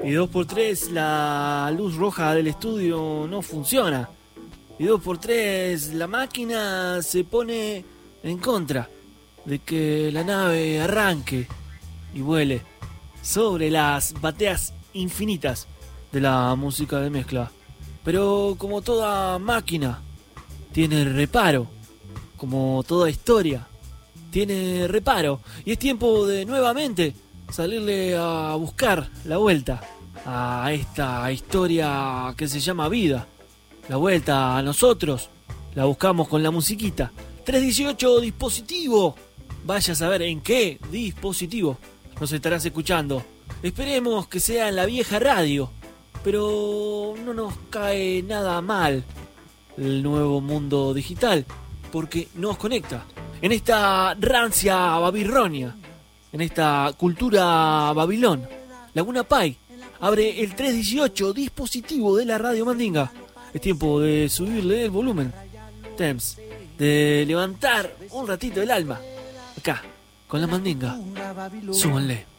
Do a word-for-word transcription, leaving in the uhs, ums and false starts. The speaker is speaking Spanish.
Y dos por tres la luz roja del estudio no funciona. Y dos por tres la máquina se pone en contra de que la nave arranque y vuele sobre las bateas infinitas de la música de mezcla. Pero como toda máquina tiene reparo, como toda historia tiene reparo, y es tiempo de nuevamente salirle a buscar la vuelta a esta historia que se llama vida. La vuelta a nosotros la buscamos con la musiquita. tres dieciocho dispositivo. Vaya a saber en qué dispositivo nos estarás escuchando. Esperemos que sea en la vieja radio, pero no nos cae nada mal el nuevo mundo digital, porque nos conecta en esta rancia Babilonia, en esta cultura Babilón. Laguna Pai abre el tres dieciocho dispositivo de la Radio Mandinga. Es tiempo de subirle el volumen. Temps de levantar un ratito el alma. Acá, con la Mandinga. Súbanle.